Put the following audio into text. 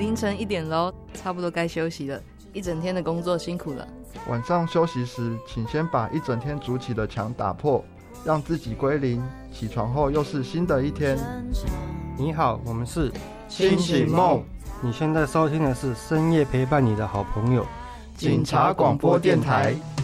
凌晨1点咯，差不多该休息了，一整天的工作辛苦了。 晚上休息时，请先把一整天筑起的墙打破，让自己归零，起床后又是新的一天。 你好，我们是清醒梦， 你现在收听的是深夜陪伴你的好朋友警察广播电台。